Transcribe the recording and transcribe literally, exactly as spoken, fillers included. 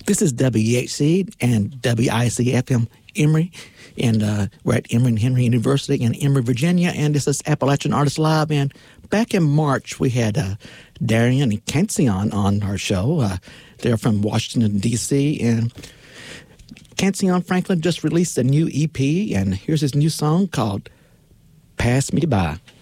This is W E H C and W I C F M Emory, and uh, we're at Emory and Henry University in Emory, Virginia, and this is Appalachian Artists Live. And back in March, we had uh, Darian and Cancion on our show. Uh, they're from Washington, D C, and Cancion Franklin just released a new E P, and here's his new song called Pass Me By.